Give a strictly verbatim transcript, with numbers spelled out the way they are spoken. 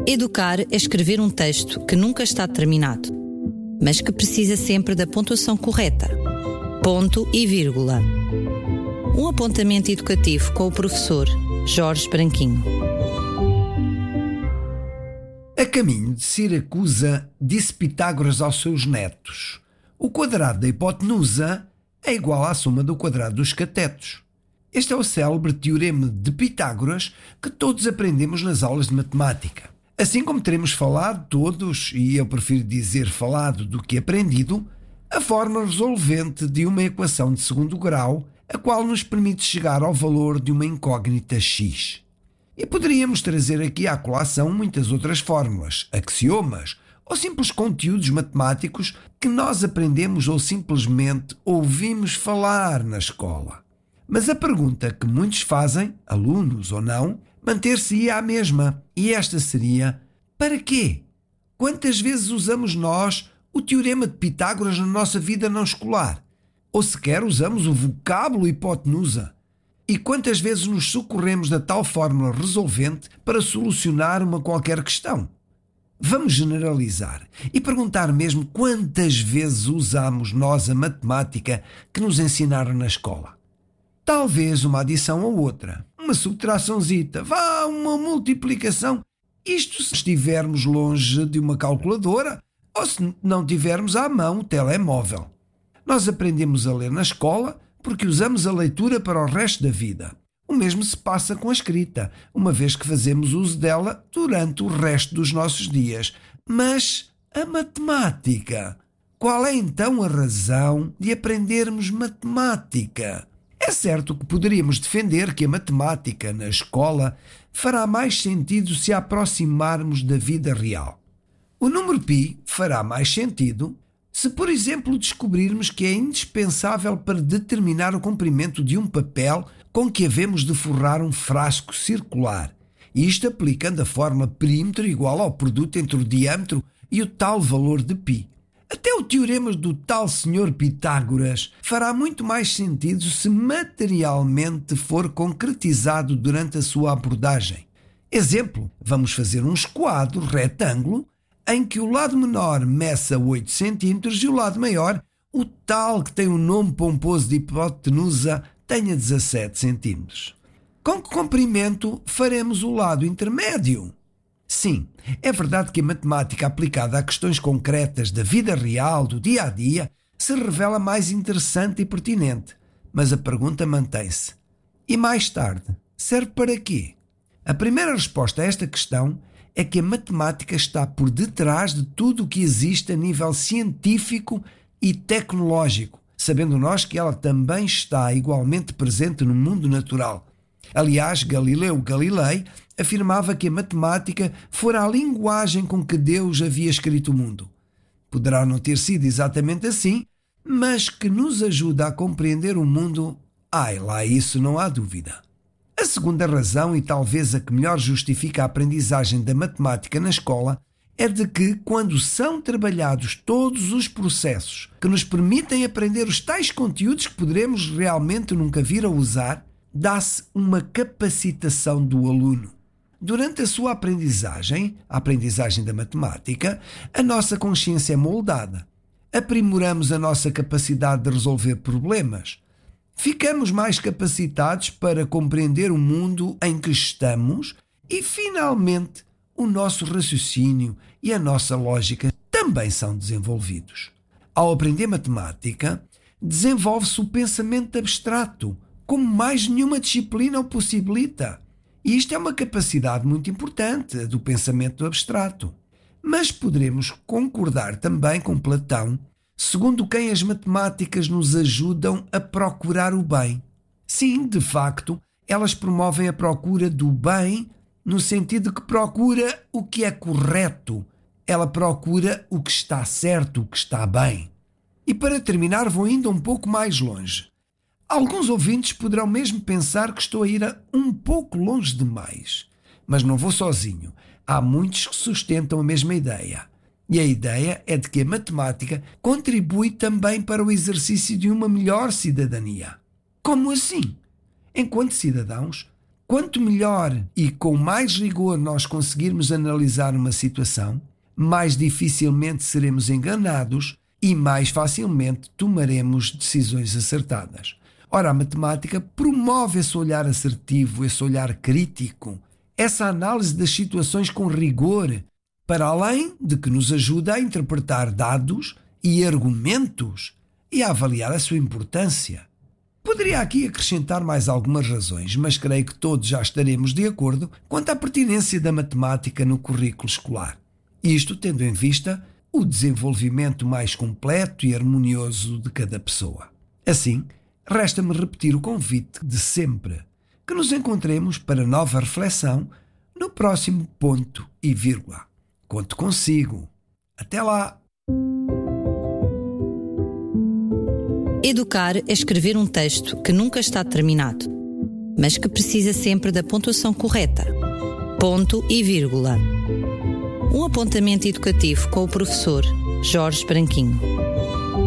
Educar é escrever um texto que nunca está terminado, mas que precisa sempre da pontuação correta. Ponto e vírgula. Um apontamento educativo com o professor Jorge Branquinho. A caminho de Siracusa, disse Pitágoras aos seus netos: o quadrado da hipotenusa é igual à soma do quadrado dos catetos. Este é o célebre teorema de Pitágoras que todos aprendemos nas aulas de matemática. Assim como teremos falado todos, e eu prefiro dizer falado do que aprendido, a forma resolvente de uma equação de segundo grau, a qual nos permite chegar ao valor de uma incógnita x. E poderíamos trazer aqui à colação muitas outras fórmulas, axiomas ou simples conteúdos matemáticos que nós aprendemos ou simplesmente ouvimos falar na escola. Mas a pergunta que muitos fazem, alunos ou não, manter-se-ia a mesma, e esta seria: para quê? Quantas vezes usamos nós o teorema de Pitágoras na nossa vida não escolar? Ou sequer usamos o vocábulo hipotenusa? E quantas vezes nos socorremos da tal fórmula resolvente para solucionar uma qualquer questão? Vamos generalizar e perguntar mesmo quantas vezes usamos nós a matemática que nos ensinaram na escola. Talvez uma adição ou outra, uma subtraçãozita, vá, uma multiplicação. Isto se estivermos longe de uma calculadora ou se não tivermos à mão o telemóvel. Nós aprendemos a ler na escola porque usamos a leitura para o resto da vida. O mesmo se passa com a escrita, uma vez que fazemos uso dela durante o resto dos nossos dias. Mas a matemática? Qual é então a razão de aprendermos matemática? É certo que poderíamos defender que a matemática na escola fará mais sentido se a aproximarmos da vida real. O número π fará mais sentido se, por exemplo, descobrirmos que é indispensável para determinar o comprimento de um papel com que havemos de forrar um frasco circular, isto aplicando a forma perímetro igual ao produto entre o diâmetro e o tal valor de π. Até o teorema do tal senhor Pitágoras fará muito mais sentido se materialmente for concretizado durante a sua abordagem. Exemplo, vamos fazer um esquadro retângulo em que o lado menor meça oito centímetros e o lado maior, o tal que tem o nome pomposo de hipotenusa, tenha dezassete centímetros. Com que comprimento faremos o lado intermédio? Sim, é verdade que a matemática aplicada a questões concretas da vida real, do dia a dia, se revela mais interessante e pertinente. Mas a pergunta mantém-se: e mais tarde, serve para quê? A primeira resposta a esta questão é que a matemática está por detrás de tudo o que existe a nível científico e tecnológico, sabendo nós que ela também está igualmente presente no mundo natural. Aliás, Galileu Galilei afirmava que a matemática fora a linguagem com que Deus havia escrito o mundo. Poderá não ter sido exatamente assim, mas que nos ajuda a compreender o mundo, ai lá, isso não há dúvida. A segunda razão, e talvez a que melhor justifica a aprendizagem da matemática na escola, é de que, quando são trabalhados todos os processos que nos permitem aprender os tais conteúdos que poderemos realmente nunca vir a usar, dá-se uma capacitação do aluno. Durante a sua aprendizagem, a aprendizagem da matemática, a nossa consciência é moldada. Aprimoramos a nossa capacidade de resolver problemas. Ficamos mais capacitados para compreender o mundo em que estamos e, finalmente, o nosso raciocínio e a nossa lógica também são desenvolvidos. Ao aprender matemática, desenvolve-se o pensamento abstrato, como mais nenhuma disciplina o possibilita. E isto é uma capacidade muito importante, do pensamento abstrato. Mas poderemos concordar também com Platão, segundo quem as matemáticas nos ajudam a procurar o bem. Sim, de facto, elas promovem a procura do bem no sentido que procura o que é correto. Ela procura o que está certo, o que está bem. E para terminar, vou ainda um pouco mais longe. Alguns ouvintes poderão mesmo pensar que estou a ir a um pouco longe demais. Mas não vou sozinho. Há muitos que sustentam a mesma ideia. E a ideia é de que a matemática contribui também para o exercício de uma melhor cidadania. Como assim? Enquanto cidadãos, Quanto melhor e com mais rigor nós conseguirmos analisar uma situação, mais dificilmente seremos enganados e mais facilmente tomaremos decisões acertadas. Ora, a matemática promove esse olhar assertivo, esse olhar crítico, essa análise das situações com rigor, para além de que nos ajuda a interpretar dados e argumentos e a avaliar a sua importância. Poderia aqui acrescentar mais algumas razões, mas creio que todos já estaremos de acordo quanto à pertinência da matemática no currículo escolar. Isto tendo em vista o desenvolvimento mais completo e harmonioso de cada pessoa. Assim, resta-me repetir o convite de sempre, que nos encontremos para nova reflexão no próximo ponto e vírgula. Conto consigo. Até lá! Educar é escrever um texto que nunca está terminado, mas que precisa sempre da pontuação correta. Ponto e vírgula. Um apontamento educativo com o professor Jorge Branquinho.